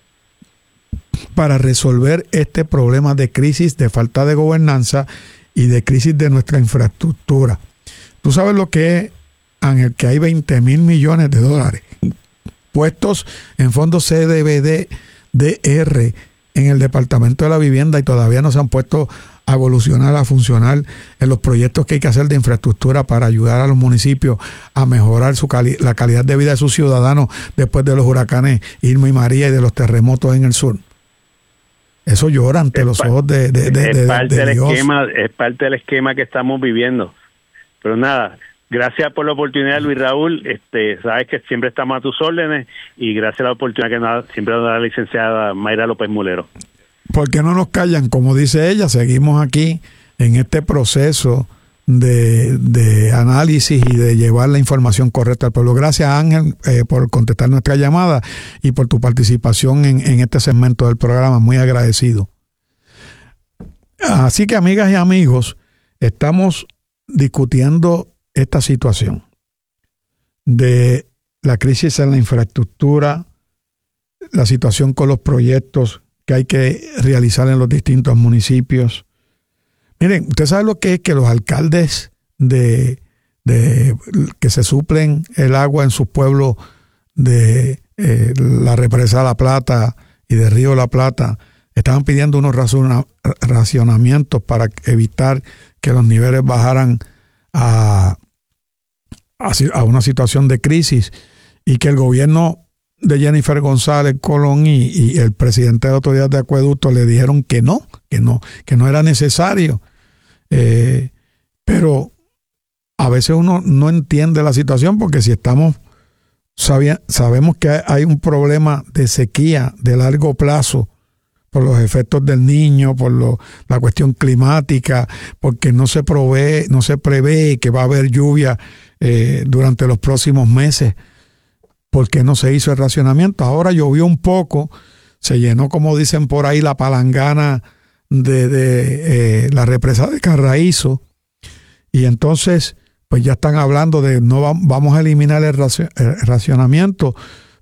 para resolver este problema de crisis, de falta de gobernanza y de crisis de nuestra infraestructura. Tú sabes lo que es, Ángel, que hay veinte mil millones de dólares puestos en fondos C D B D R en el Departamento de la Vivienda y todavía no se han puesto a evolucionar, a funcionar en los proyectos que hay que hacer de infraestructura para ayudar a los municipios a mejorar su cali- la calidad de vida de sus ciudadanos después de los huracanes Irma y María y de los terremotos en el sur. Eso llora ante Es los pa- ojos de, de, de, es de, parte de del Dios. esquema, es parte del esquema que estamos viviendo. Pero nada, gracias por la oportunidad, Luis Raúl. Este, sabes que siempre estamos a tus órdenes y gracias a la oportunidad que nos, siempre nos da la licenciada Mayra López Mulero. ¿Por qué no nos callan? Como dice ella, seguimos aquí en este proceso de, de análisis y de llevar la información correcta al pueblo. Gracias, Ángel, eh, por contestar nuestra llamada y por tu participación en, en este segmento del programa. Muy agradecido. Así que, amigas y amigos, estamos discutiendo esta situación de la crisis en la infraestructura, la situación con los proyectos que hay que realizar en los distintos municipios. Miren, usted sabe lo que es que los alcaldes de, de que se suplen el agua en sus pueblos de eh, la represa La Plata y de Río La Plata estaban pidiendo unos razona, racionamientos para evitar que los niveles bajaran a, a, a una situación de crisis, y que el gobierno de Jennifer González Colón y, y el presidente de la Autoridad de Acueducto le dijeron que no, que no, que no era necesario. Eh, pero a veces uno no entiende la situación, porque si estamos sabia, sabemos que hay un problema de sequía de largo plazo por los efectos del Niño, por lo, la cuestión climática, porque no se provee, no se prevé que va a haber lluvia eh, durante los próximos meses. ¿Por qué no se hizo el racionamiento? Ahora llovió un poco, se llenó, como dicen por ahí, la palangana de, de eh, la represa de Carraízo, y entonces pues ya están hablando de no va, vamos a eliminar el, racio, el racionamiento,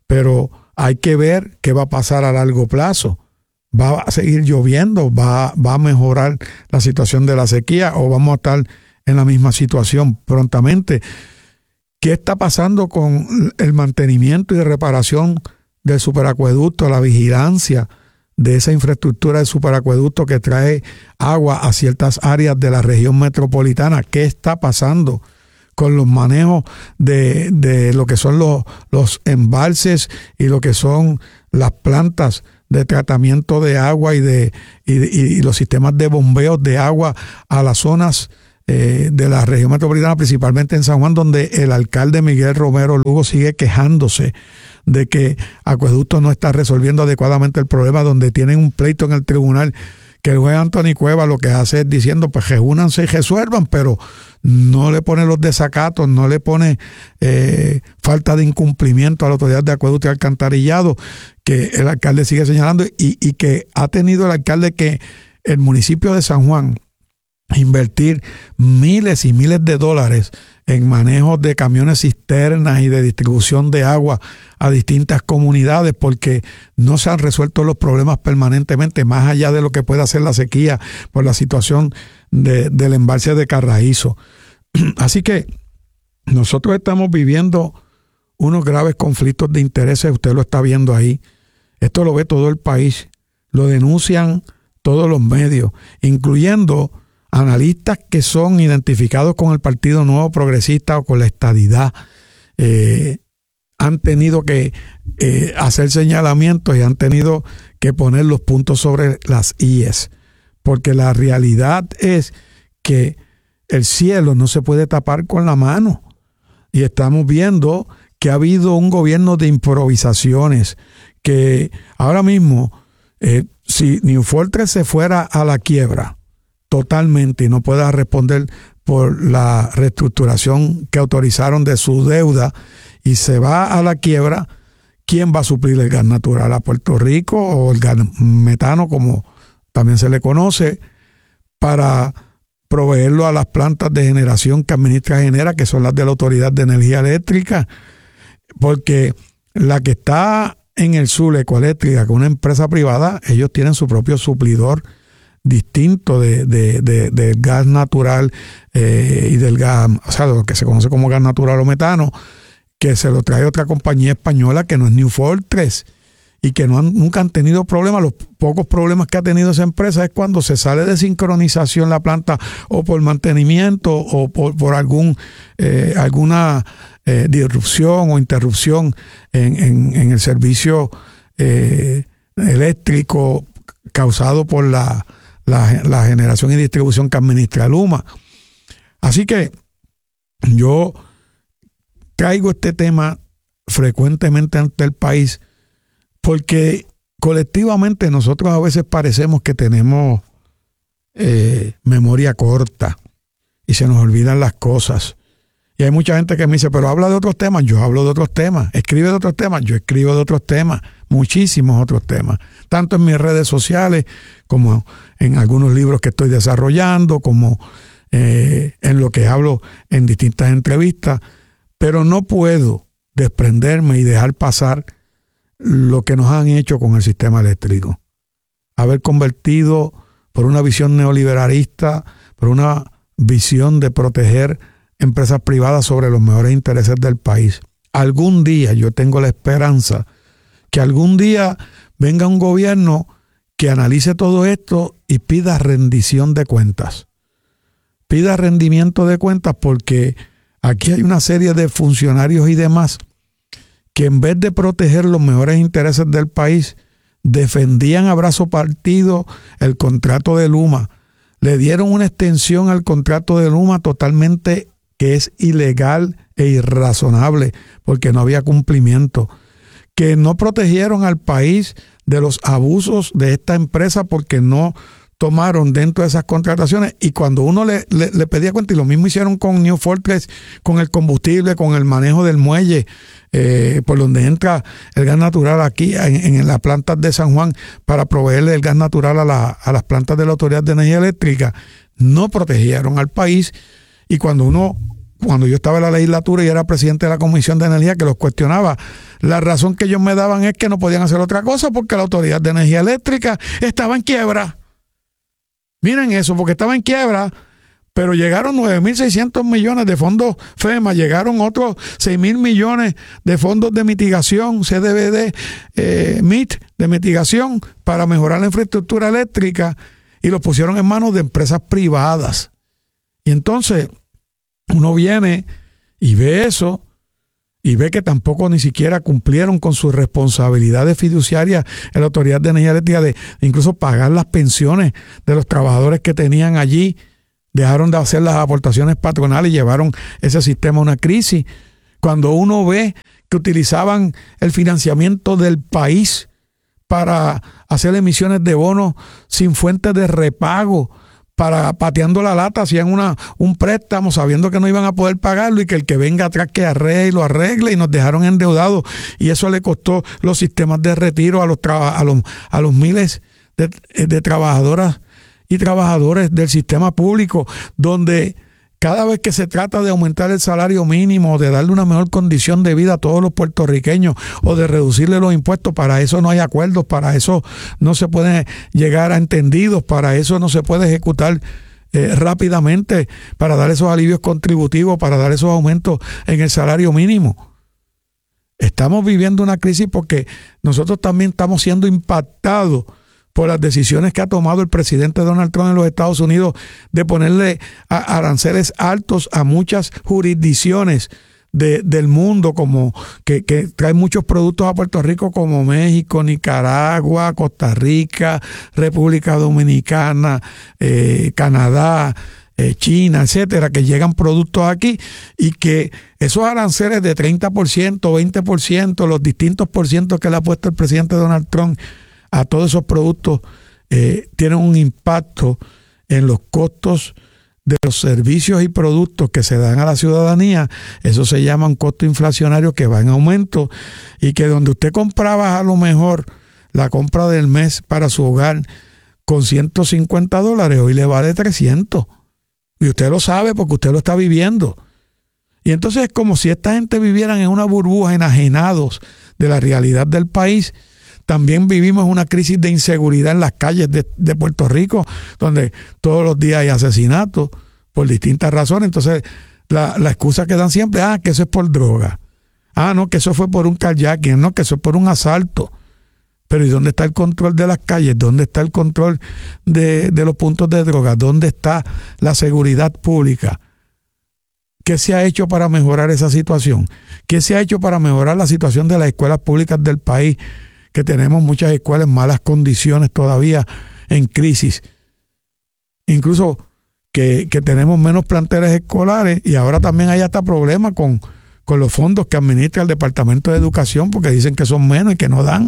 pero hay que ver qué va a pasar a largo plazo. ¿Va a seguir lloviendo? ¿Va, va a mejorar la situación de la sequía o vamos a estar en la misma situación prontamente? ¿Qué está pasando con el mantenimiento y reparación del superacueducto, la vigilancia de esa infraestructura del superacueducto que trae agua a ciertas áreas de la región metropolitana? ¿Qué está pasando con los manejos de, de lo que son los, los embalses y lo que son las plantas de tratamiento de agua y de y, y los sistemas de bombeo de agua a las zonas eh, de la región metropolitana, principalmente en San Juan, donde el alcalde Miguel Romero Lugo sigue quejándose de que Acueducto no está resolviendo adecuadamente el problema, donde tienen un pleito en el tribunal que el juez Anthony Cueva lo que hace es diciendo, pues reúnanse y resuelvan, pero no le pone los desacatos, no le pone eh, falta de incumplimiento a la autoridad de acueducto y alcantarillado, que el alcalde sigue señalando, y, y que ha tenido el alcalde que el municipio de San Juan invertir miles y miles de dólares en manejos de camiones cisternas y de distribución de agua a distintas comunidades, porque no se han resuelto los problemas permanentemente, más allá de lo que puede hacer la sequía por la situación de, del embalse de Carraízo. Así que nosotros estamos viviendo unos graves conflictos de intereses, usted lo está viendo ahí. Esto lo ve todo el país, lo denuncian todos los medios, incluyendo analistas que son identificados con el Partido Nuevo Progresista o con la estadidad. Eh, han tenido que eh, hacer señalamientos y han tenido que poner los puntos sobre las íes, porque la realidad es que el cielo no se puede tapar con la mano, y estamos viendo que ha habido un gobierno de improvisaciones, que ahora mismo eh, si New Fortress se fuera a la quiebra totalmente y no pueda responder por la reestructuración que autorizaron de su deuda y se va a la quiebra, ¿quién va a suplir el gas natural? ¿A Puerto Rico o el gas metano, como también se le conoce, para proveerlo a las plantas de generación que administra Genera, que son las de la Autoridad de Energía Eléctrica? Porque la que está en el sur, Ecoeléctrica, que es una empresa privada, ellos tienen su propio suplidor distinto de, de, de, del gas natural eh, y del gas, o sea, lo que se conoce como gas natural o metano, que se lo trae otra compañía española que no es New Fortress y que no han, nunca han tenido problemas. Los pocos problemas que ha tenido esa empresa es cuando se sale de sincronización la planta, o por mantenimiento o por, por algún eh, alguna eh, disrupción o interrupción en, en, en el servicio eh, eléctrico causado por la La, la generación y distribución que administra Luma. Así que yo traigo este tema frecuentemente ante el país porque colectivamente nosotros a veces parecemos que tenemos eh, memoria corta y se nos olvidan las cosas. Y hay mucha gente que me dice, pero habla de otros temas. Yo hablo de otros temas. Escribe de otros temas. Yo escribo de otros temas. Muchísimos otros temas. Tanto en mis redes sociales como en algunos libros que estoy desarrollando, como eh, en lo que hablo en distintas entrevistas. Pero no puedo desprenderme y dejar pasar lo que nos han hecho con el sistema eléctrico. Haber convertido por una visión neoliberalista, por una visión de proteger empresas privadas sobre los mejores intereses del país. Algún día, yo tengo la esperanza que algún día venga un gobierno que analice todo esto y pida rendición de cuentas. Pida rendimiento de cuentas, porque aquí hay una serie de funcionarios y demás que en vez de proteger los mejores intereses del país, defendían a brazo partido el contrato de Luma. Le dieron una extensión al contrato de Luma totalmente que es ilegal e irrazonable, porque no había cumplimiento, que no protegieron al país de los abusos de esta empresa porque no tomaron dentro de esas contrataciones, y cuando uno le, le, le pedía cuenta, y lo mismo hicieron con New Fortress, con el combustible, con el manejo del muelle, eh, por donde entra el gas natural aquí en, en las plantas de San Juan para proveerle el gas natural a, la, a las plantas de la Autoridad de Energía Eléctrica, no protegieron al país. Y cuando uno cuando yo estaba en la legislatura y era presidente de la Comisión de Energía, que los cuestionaba. La razón que ellos me daban es que no podían hacer otra cosa porque la Autoridad de Energía Eléctrica estaba en quiebra. Miren eso, porque estaba en quiebra, pero llegaron nueve mil seiscientos millones de fondos FEMA, llegaron otros seis mil millones de fondos de mitigación, C D B D, eh, M I T, de mitigación, para mejorar la infraestructura eléctrica, y los pusieron en manos de empresas privadas. Y entonces uno viene y ve eso, y ve que tampoco ni siquiera cumplieron con sus responsabilidades fiduciarias en la Autoridad de Energía Eléctrica, de incluso pagar las pensiones de los trabajadores que tenían allí. Dejaron de hacer las aportaciones patronales y llevaron ese sistema a una crisis. Cuando uno ve que utilizaban el financiamiento del país para hacer emisiones de bonos sin fuentes de repago, para pateando la lata, hacían una, un préstamo sabiendo que no iban a poder pagarlo y que el que venga atrás que arregle y lo arregle, y nos dejaron endeudados, y eso le costó los sistemas de retiro a los, traba, a los, a los miles de, de trabajadoras y trabajadores del sistema público, donde cada vez que se trata de aumentar el salario mínimo, de darle una mejor condición de vida a todos los puertorriqueños, o de reducirle los impuestos, para eso no hay acuerdos, para eso no se puede llegar a entendidos, para eso no se puede ejecutar eh, rápidamente, para dar esos alivios contributivos, para dar esos aumentos en el salario mínimo. Estamos viviendo una crisis porque nosotros también estamos siendo impactados por las decisiones que ha tomado el presidente Donald Trump en los Estados Unidos de ponerle a aranceles altos a muchas jurisdicciones de, del mundo, como que, que traen muchos productos a Puerto Rico, como México, Nicaragua, Costa Rica, República Dominicana, eh, Canadá, eh, China, etcétera, que llegan productos aquí, y que esos aranceles de treinta por ciento, veinte por ciento, los distintos por cientos que le ha puesto el presidente Donald Trump a todos esos productos, eh, tienen un impacto en los costos de los servicios y productos que se dan a la ciudadanía. Eso se llama un costo inflacionario que va en aumento, y que donde usted compraba a lo mejor la compra del mes para su hogar con ciento cincuenta dólares, hoy le vale trescientos. Y usted lo sabe porque usted lo está viviendo. Y entonces es como si esta gente vivieran en una burbuja, enajenados de la realidad del país. También vivimos una crisis de inseguridad en las calles de, de Puerto Rico, donde todos los días hay asesinatos por distintas razones. Entonces, la, la excusa que dan siempre, ah, que eso es por droga. Ah, no, que eso fue por un carjacking, no, que eso es por un asalto. Pero ¿y dónde está el control de las calles? ¿Dónde está el control de, de los puntos de droga? ¿Dónde está la seguridad pública? ¿Qué se ha hecho para mejorar esa situación? ¿Qué se ha hecho para mejorar la situación de las escuelas públicas del país? Que tenemos muchas escuelas en malas condiciones todavía, en crisis. Incluso que, que tenemos menos planteles escolares, y ahora también hay hasta problemas con, con los fondos que administra el Departamento de Educación, porque dicen que son menos y que no dan.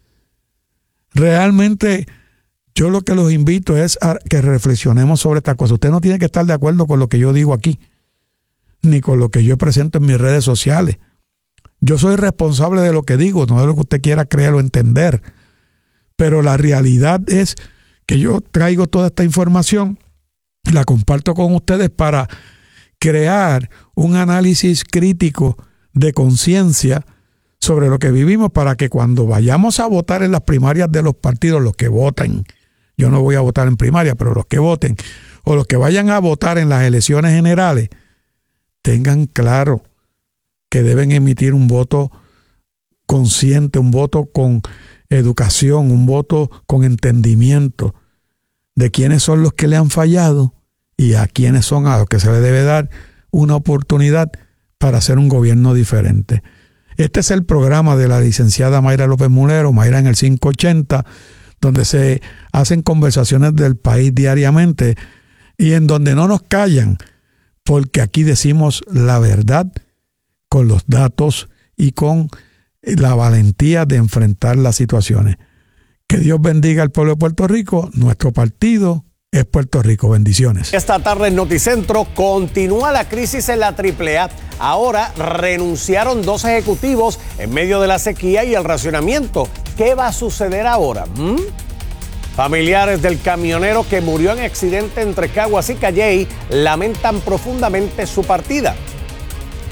Realmente yo lo que los invito es a que reflexionemos sobre esta cosa. Usted no tiene que estar de acuerdo con lo que yo digo aquí, ni con lo que yo presento en mis redes sociales. Yo soy responsable de lo que digo, no de lo que usted quiera creer o entender. Pero la realidad es que yo traigo toda esta información, la comparto con ustedes para crear un análisis crítico de conciencia sobre lo que vivimos, para que cuando vayamos a votar en las primarias de los partidos, los que voten, yo no voy a votar en primaria, pero los que voten, o los que vayan a votar en las elecciones generales, tengan claro que deben emitir un voto consciente, un voto con educación, un voto con entendimiento de quiénes son los que le han fallado y a quiénes son a los que se le debe dar una oportunidad para hacer un gobierno diferente. Este es el programa de la licenciada Mayra López Mulero, Mayra en el cinco ochenta, donde se hacen conversaciones del país diariamente y en donde no nos callan, porque aquí decimos la verdad con los datos y con la valentía de enfrentar las situaciones. Que Dios bendiga al pueblo de Puerto Rico. Nuestro partido es Puerto Rico. Bendiciones. Esta tarde en Noticentro continúa la crisis en la triple A. Ahora renunciaron dos ejecutivos en medio de la sequía y el racionamiento. ¿Qué va a suceder ahora? ¿Mm? Familiares del camionero que murió en accidente entre Caguas y Calley lamentan profundamente su partida.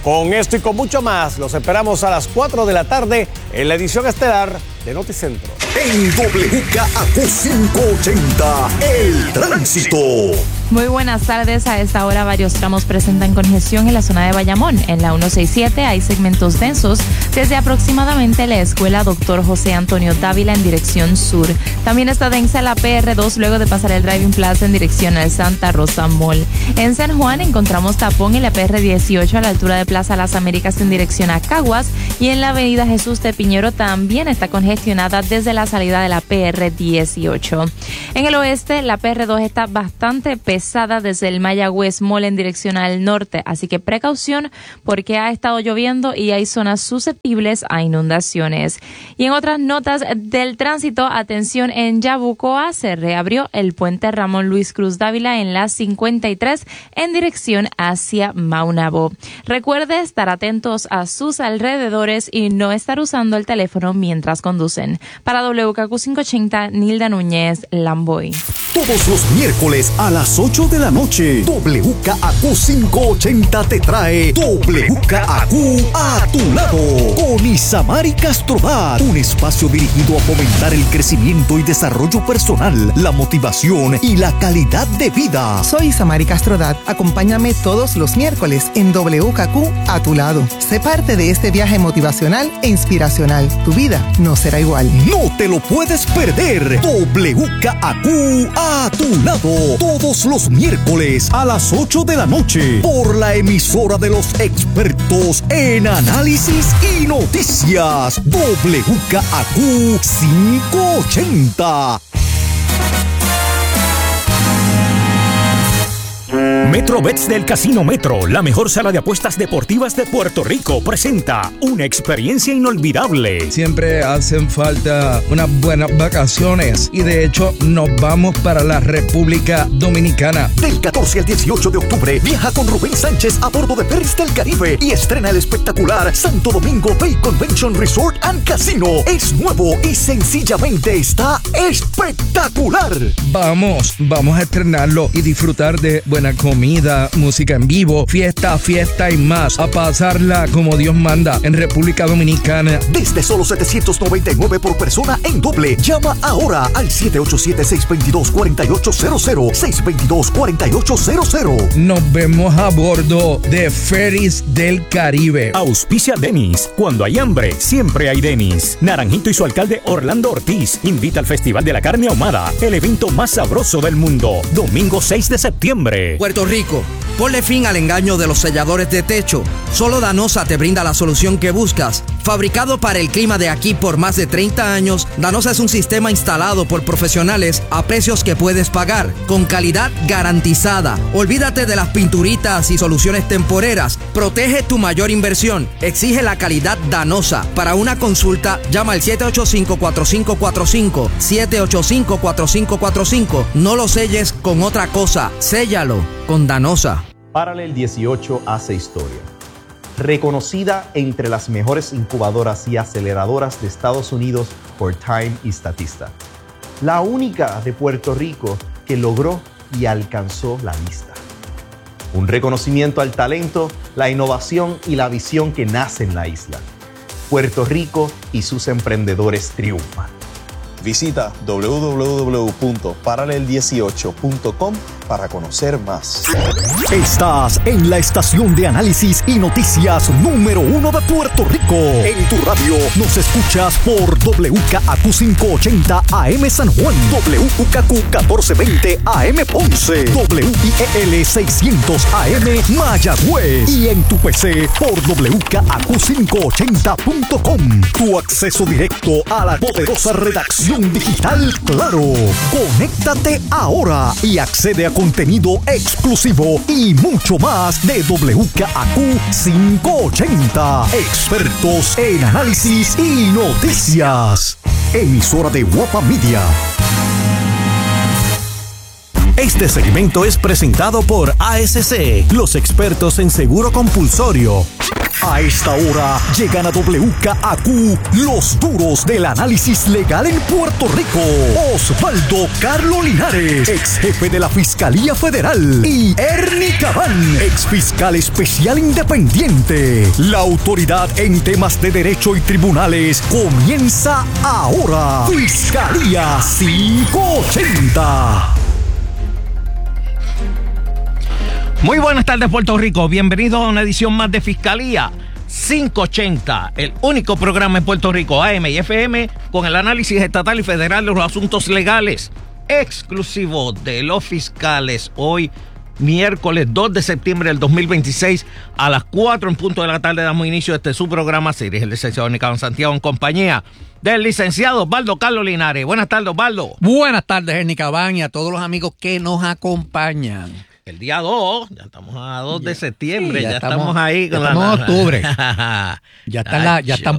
Con esto y con mucho más, los esperamos a las cuatro de la tarde en la edición estelar de Noticentro. En W K A Q quinientos ochenta, el tránsito. Muy buenas tardes. A esta hora varios tramos presentan congestión en la zona de Bayamón. En la ciento sesenta y siete hay segmentos densos desde aproximadamente la escuela Doctor José Antonio Dávila en dirección sur. También está densa la P R dos luego de pasar el Driving Plaza en dirección al Santa Rosa Mall. En San Juan encontramos tapón en la P R dieciocho a la altura de Plaza Las Américas en dirección a Caguas, y en la avenida Jesús de Piñero también está congestionada desde la salida de la P R dieciocho. En el oeste la P R dos está bastante pesada desde el Mayagüez Mall en dirección al norte, así que precaución porque ha estado lloviendo y hay zonas susceptibles a inundaciones. Y en otras notas del tránsito, atención, en Yabucoa se reabrió el puente Ramón Luis Cruz Dávila en la cincuenta y tres en dirección hacia Maunabo. Recuerde estar atentos a sus alrededores y no estar usando el teléfono mientras conducen. Para W K Q quinientos ochenta, Nilda Núñez, Lamboy. Todos los miércoles a las ocho de la noche, W K A Q quinientos ochenta te trae W K A Q a tu lado con Isamari Castrodat, un espacio dirigido a fomentar el crecimiento y desarrollo personal, la motivación y la calidad de vida. Soy Isamari Castrodat. Acompáñame todos los miércoles en W K A Q a tu lado. Sé parte de este viaje motivacional e inspiracional. Tu vida no será igual. No te lo puedes perder. W K A Q a tu lado todos los miércoles a las ocho de la noche por la emisora de los expertos en análisis y noticias. W K A Q quinientos ochenta. MetroBets del Casino Metro, la mejor sala de apuestas deportivas de Puerto Rico, presenta una experiencia inolvidable. Siempre hacen falta unas buenas vacaciones y de hecho nos vamos para la República Dominicana. Del catorce al dieciocho de octubre, viaja con Rubén Sánchez a bordo de Ferris del Caribe y estrena el espectacular Santo Domingo Bay Convention Resort and Casino. Es nuevo y sencillamente está espectacular. Vamos, vamos a estrenarlo y disfrutar de buena comida, música en vivo, fiesta, fiesta y más. A pasarla como Dios manda en República Dominicana. Desde solo setecientos noventa y nueve por persona en doble. Llama ahora al siete ocho siete, seis dos dos, cuatro ocho cero cero, seis dos dos, cuatro ocho cero cero. Nos vemos a bordo de Ferris del Caribe. Auspicia Denis. Cuando hay hambre, siempre hay Denis. Naranjito y su alcalde Orlando Ortiz invita al Festival de la Carne Ahumada, el evento más sabroso del mundo. Domingo seis de septiembre. Puerto Rico, ponle fin al engaño de los selladores de techo. Solo Danosa te brinda la solución que buscas. Fabricado para el clima de aquí por más de treinta años, Danosa es un sistema instalado por profesionales a precios que puedes pagar, con calidad garantizada. Olvídate de las pinturitas y soluciones temporeras. Protege tu mayor inversión. Exige la calidad Danosa. Para una consulta, llama al siete ocho cinco, cuatro cinco cuatro cinco, siete ocho cinco, cuatro cinco cuatro cinco. No lo selles con otra cosa. Séllalo con Danosa. Paralel dieciocho hace historia. Reconocida entre las mejores incubadoras y aceleradoras de Estados Unidos por Time y Statista. La única de Puerto Rico que logró y alcanzó la lista. Un reconocimiento al talento, la innovación y la visión que nace en la isla. Puerto Rico y sus emprendedores triunfan. Visita doble u doble u doble u punto paralel dieciocho punto com para conocer más. Estás en la estación de análisis y noticias número uno de Puerto Rico. En tu radio nos escuchas por W K A Q quinientos ochenta A M San Juan, W K Q catorce veinte A M Ponce, W I E L seiscientos A M Mayagüez y en tu P C por W K A Q quinientos ochenta punto com. Tu acceso directo a la poderosa redacción digital Claro. Conéctate ahora y accede a contenido exclusivo y mucho más de W K A Q quinientos ochenta. Expertos en análisis y noticias. Emisora de Guapa Media. Este segmento es presentado por A S C, los expertos en seguro compulsorio. A esta hora llegan a W K A Q los duros del análisis legal en Puerto Rico. Osvaldo Carlo Linares, ex jefe de la Fiscalía Federal, y Ernie Cabán, ex fiscal especial independiente. La autoridad en temas de derecho y tribunales comienza ahora. Fiscalía quinientos ochenta. Muy buenas tardes, Puerto Rico. Bienvenidos a una edición más de Fiscalía quinientos ochenta, el único programa en Puerto Rico, A M y F M, con el análisis estatal y federal de los asuntos legales, exclusivo de los fiscales. Hoy, miércoles dos de septiembre del dos mil veintiséis, a las cuatro en punto de la tarde, damos inicio a este su programa. Se dirige el licenciado Nicabán Santiago en compañía del licenciado Osvaldo Carlos Linares. Buenas tardes, Osvaldo. Buenas tardes, Nicabán, y a todos los amigos que nos acompañan. El día dos, ya estamos a dos de septiembre, sí, ya, ya estamos, estamos ahí con ya la... estamos en octubre. ya, está la, ya están